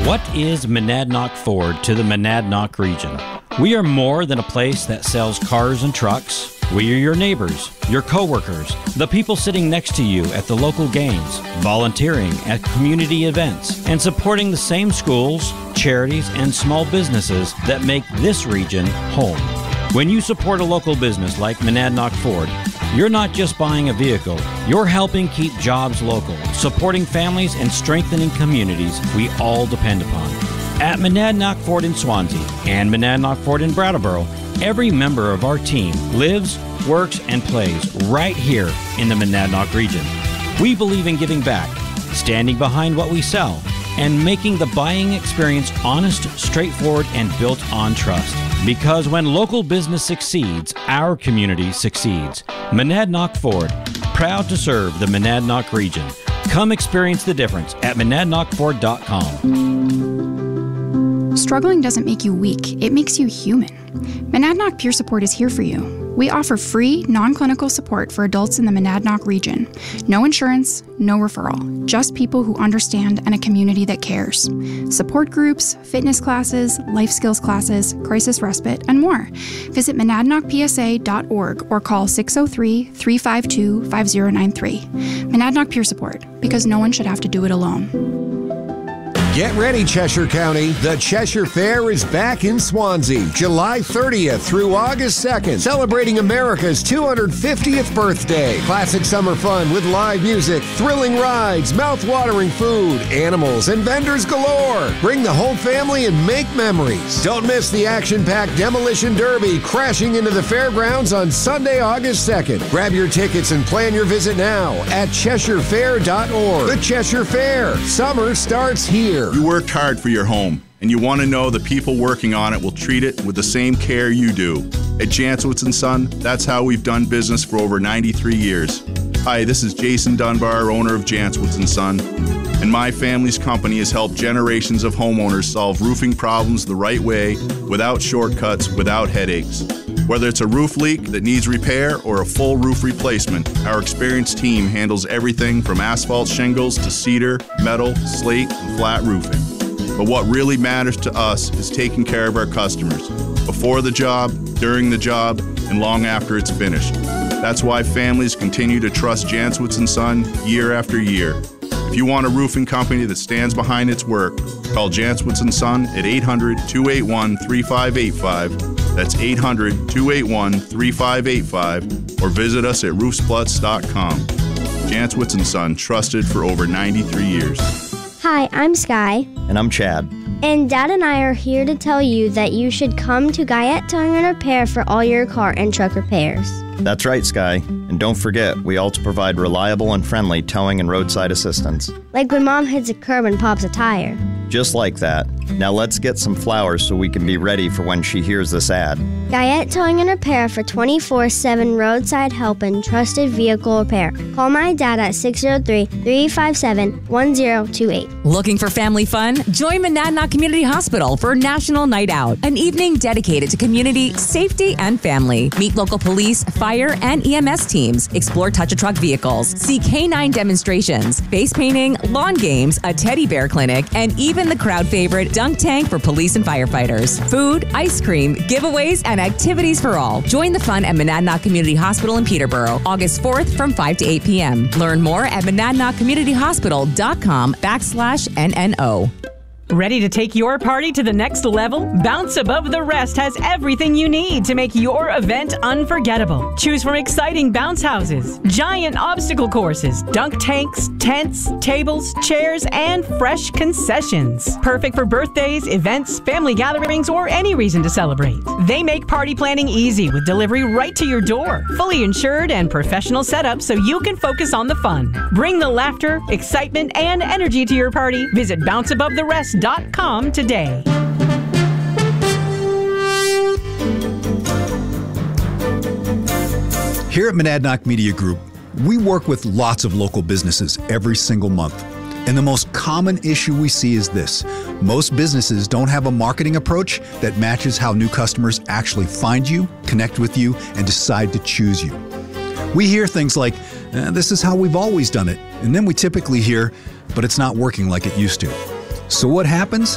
What is Monadnock Ford to the Monadnock region? We are more than a place that sells cars and trucks. We are your neighbors, your coworkers, the people sitting next to you at the local games, volunteering at community events, and supporting the same schools, charities, and small businesses that make this region home. When you support a local business like Monadnock Ford, you're not just buying a vehicle, you're helping keep jobs local, supporting families and strengthening communities we all depend upon. At Monadnock Ford in Swansea and Monadnock Ford in Brattleboro, every member of our team lives, works, and plays right here in the Monadnock region. We believe in giving back, standing behind what we sell, and making the buying experience honest, straightforward, and built on trust. Because when local business succeeds, our community succeeds. Monadnock Ford, proud to serve the Monadnock region. Come experience the difference at monadnockford.com. Struggling doesn't make you weak, it makes you human. Monadnock Peer Support is here for you. We offer free, non-clinical support for adults in the Monadnock region. No insurance, no referral, just people who understand and a community that cares. Support groups, fitness classes, life skills classes, crisis respite, and more. Visit monadnockpsa.org or call 603-352-5093. Monadnock Peer Support, because no one should have to do it alone. Get ready, Cheshire County. The Cheshire Fair is back in Swansea, July 30th through August 2nd, celebrating America's 250th birthday. Classic summer fun with live music, thrilling rides, mouth-watering food, animals, and vendors galore. Bring the whole family and make memories. Don't miss the action-packed Demolition Derby crashing into the fairgrounds on Sunday, August 2nd. Grab your tickets and plan your visit now at CheshireFair.org. The Cheshire Fair. Summer starts here. You worked hard for your home, and you want to know the people working on it will treat it with the same care you do. At Jancowitz & Son, that's how we've done business for over 93 years. Hi, this is Jason Dunbar, owner of Jancowitz & Son, and my family's company has helped generations of homeowners solve roofing problems the right way, without shortcuts, without headaches. Whether it's a roof leak that needs repair or a full roof replacement, our experienced team handles everything from asphalt shingles to cedar, metal, slate, and flat roofing. But what really matters to us is taking care of our customers, before the job, during the job, and long after it's finished. That's why families continue to trust Jancowitz & Son year after year. If you want a roofing company that stands behind its work, call Jancowitz & Son at 800-281-3585. That's 800-281-3585, or visit us at roofspluts.com. Jancowitz & Son, trusted for over 93 years. Hi, I'm Sky. And I'm Chad. And Dad and I are here to tell you that you should come to Guyette Towing and Repair for all your car and truck repairs. That's right, Sky. And don't forget, we also provide reliable and friendly towing and roadside assistance. Like when Mom hits a curb and pops a tire. Just like that. Now let's get some flowers so we can be ready for when she hears this ad. Guyette Towing and Repair for 24/7 roadside help and trusted vehicle repair. Call my dad at 603-357-1028. Looking for family fun? Join Monadnock Community Hospital for National Night Out, an evening dedicated to community, safety, and family. Meet local police, fire, and EMS teams. Explore touch-a-truck vehicles. See canine demonstrations, face painting, lawn games, a teddy bear clinic, and even the crowd favorite dunk tank for police and firefighters. Food, ice cream, giveaways, and activities for all. Join the fun at Monadnock Community Hospital in Peterborough, August 4th from 5 to 8 p.m. Learn more at monadnockcommunityhospital.com/NNO. Ready to take your party to the next level? Bounce Above the Rest has everything you need to make your event unforgettable. Choose from exciting bounce houses, giant obstacle courses, dunk tanks, tents, tables, chairs, and fresh concessions. Perfect for birthdays, events, family gatherings, or any reason to celebrate. They make party planning easy with delivery right to your door. Fully insured and professional setup so you can focus on the fun. Bring the laughter, excitement, and energy to your party. Visit bounceabovetherest.com today. Here at Monadnock Media Group, we work with lots of local businesses every single month. And the most common issue we see is this: most businesses don't have a marketing approach that matches how new customers actually find you, connect with you, and decide to choose you. We hear things like, this is how we've always done it. And then we typically hear, but it's not working like it used to. So what happens?